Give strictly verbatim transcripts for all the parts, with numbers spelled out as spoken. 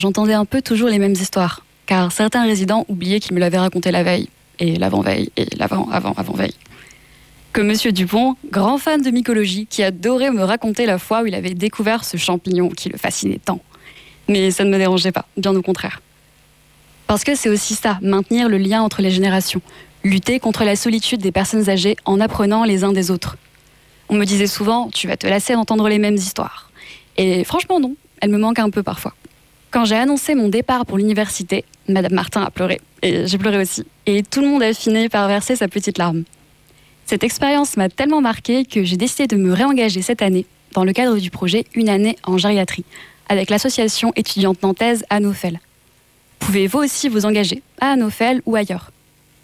J'entendais un peu toujours les mêmes histoires, car certains résidents oubliaient qu'ils me l'avaient raconté la veille, et l'avant-veille, et l'avant-avant-avant-veille. Que Monsieur Dupont, grand fan de mycologie, qui adorait me raconter la fois où il avait découvert ce champignon qui le fascinait tant. Mais ça ne me dérangeait pas, bien au contraire. Parce que c'est aussi ça, maintenir le lien entre les générations, lutter contre la solitude des personnes âgées en apprenant les uns des autres. On me disait souvent, tu vas te lasser d'entendre les mêmes histoires. Et franchement non, elles me manquent un peu parfois. Quand j'ai annoncé mon départ pour l'université, Madame Martin a pleuré, et j'ai pleuré aussi. Et tout le monde a fini par verser sa petite larme. Cette expérience m'a tellement marquée que j'ai décidé de me réengager cette année dans le cadre du projet Une année en gériatrie, avec l'association étudiante nantaise Anofel. Pouvez-vous aussi vous engager à Anofel ou ailleurs?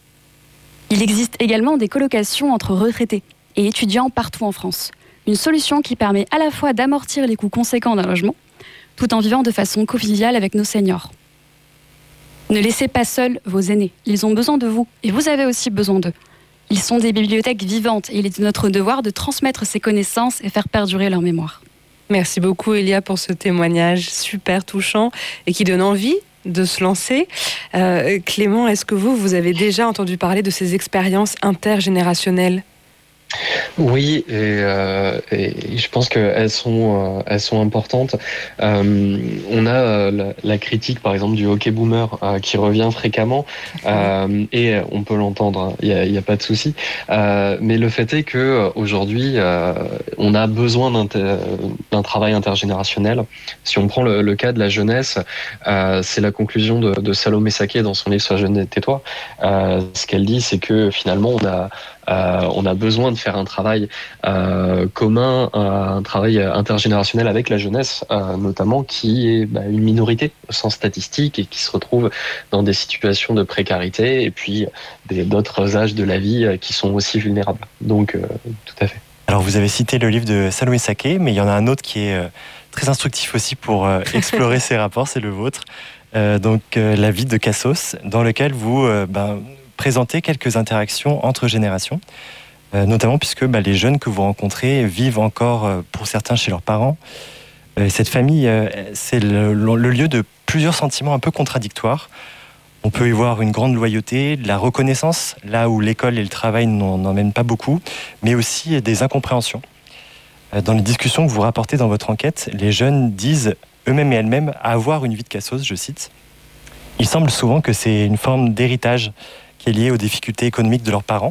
Il existe également des colocations entre retraités et étudiants partout en France. Une solution qui permet à la fois d'amortir les coûts conséquents d'un logement, tout en vivant de façon conviviale avec nos seniors. Ne laissez pas seuls vos aînés. Ils ont besoin de vous et vous avez aussi besoin d'eux. Ils sont des bibliothèques vivantes et il est de notre devoir de transmettre ces connaissances et faire perdurer leur mémoire. Merci beaucoup Elia pour ce témoignage super touchant et qui donne envie de se lancer. Euh, Clément, est-ce que vous, vous avez déjà entendu parler de ces expériences intergénérationnelles ? Oui, et, euh, et je pense qu'elles sont, euh, elles sont importantes. Euh, on a euh, la, la critique, par exemple, du hockey boomer euh, qui revient fréquemment, euh, et on peut l'entendre, il n'y a, y a pas de souci. Euh, mais le fait est que aujourd'hui, euh, on a besoin d'un, d'un travail intergénérationnel. Si on prend le, le cas de la jeunesse, euh, c'est la conclusion de, de Salomé Saké dans son livre Sois jeune et tais-toi. Euh, ce qu'elle dit, c'est que finalement, on a Euh, on a besoin de faire un travail euh, commun, un travail intergénérationnel avec la jeunesse, euh, notamment qui est bah, une minorité sans statistique et qui se retrouve dans des situations de précarité et puis des, d'autres âges de la vie qui sont aussi vulnérables. Donc, euh, tout à fait. Alors, vous avez cité le livre de Salomé Saké, mais il y en a un autre qui est euh, très instructif aussi pour euh, explorer ces rapports, c'est le vôtre. Euh, donc, euh, La vie de Cassos, dans lequel vous... Euh, ben, présenter quelques interactions entre générations, euh, notamment puisque bah, les jeunes que vous rencontrez vivent encore, euh, pour certains, chez leurs parents. Euh, cette famille, euh, c'est le, le lieu de plusieurs sentiments un peu contradictoires. On peut y voir une grande loyauté, de la reconnaissance, là où l'école et le travail n'en emmènent pas beaucoup, mais aussi des incompréhensions. Euh, dans les discussions que vous rapportez dans votre enquête, les jeunes disent eux-mêmes et elles-mêmes avoir une vie de Cassos, je cite. Il semble souvent que c'est une forme d'héritage qui est lié aux difficultés économiques de leurs parents.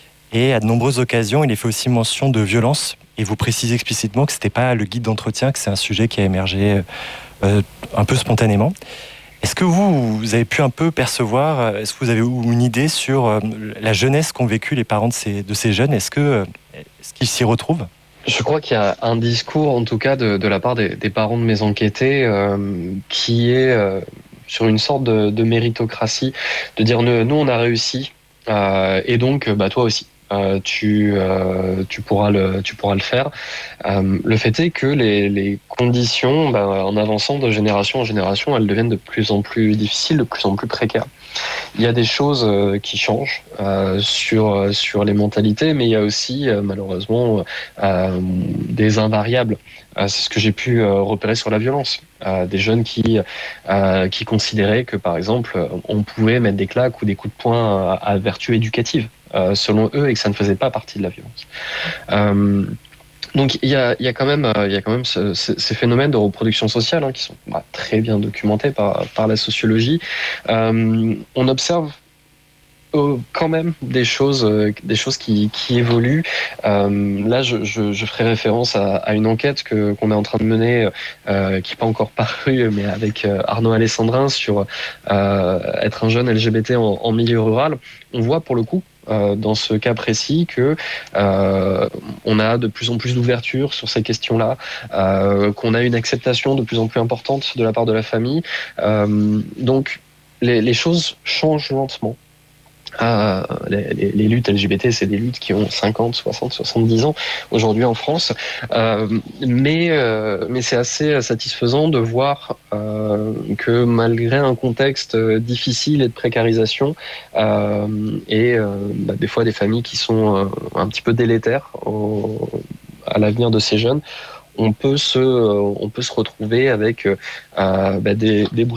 Et à de nombreuses occasions, il est fait aussi mention de violence. Et vous précisez explicitement que ce n'était pas le guide d'entretien, que c'est un sujet qui a émergé euh, un peu spontanément. Est-ce que vous, vous avez pu un peu percevoir, est-ce que vous avez une idée sur euh, la jeunesse qu'ont vécu les parents de ces, de ces jeunes? Est-ce, que, est-ce qu'ils s'y retrouvent? Je crois qu'il y a un discours, en tout cas, de, de la part des, des parents de mes enquêtés, euh, qui est... Euh, sur une sorte de, de méritocratie, de dire nous, nous on a réussi euh, et donc bah toi aussi euh, tu euh, tu pourras le tu pourras le faire. Euh, le fait est que les les conditions bah, en avançant de génération en génération, elles deviennent de plus en plus difficiles, de plus en plus précaires. Il y a des choses euh, qui changent euh, sur sur les mentalités, mais il y a aussi euh, malheureusement euh, des invariables. Euh, c'est ce que j'ai pu euh, repérer sur la violence. Euh, des jeunes qui euh, qui considéraient que par exemple on pouvait mettre des claques ou des coups de poing à, à vertu éducative euh, selon eux et que ça ne faisait pas partie de la violence. Euh, Donc il y a, il y a quand même, il y a quand même ce, ce, ces phénomènes de reproduction sociale hein, qui sont bah, très bien documentés par, par la sociologie. Euh, on observe euh, quand même des choses, euh, des choses qui, qui évoluent. Euh, là, je, je, je ferai référence à, à une enquête que qu'on est en train de mener, euh, qui n'est pas encore parue, mais avec euh, Arnaud Alessandrin sur euh, être un jeune L G B T en, en milieu rural. On voit pour le coup. Euh, dans ce cas précis que euh, on a de plus en plus d'ouverture sur ces questions-là, euh, qu'on a une acceptation de plus en plus importante de la part de la famille. Euh, donc les, les choses changent lentement. Euh, les, les, les luttes L G B T, c'est des luttes qui ont cinquante, soixante, soixante-dix ans aujourd'hui en France, euh, mais euh, mais c'est assez satisfaisant de voir euh, que malgré un contexte difficile et de précarisation euh, et euh, bah, des fois des familles qui sont euh, un petit peu délétères au, à l'avenir de ces jeunes, on peut se, on peut se retrouver avec euh, bah, des, des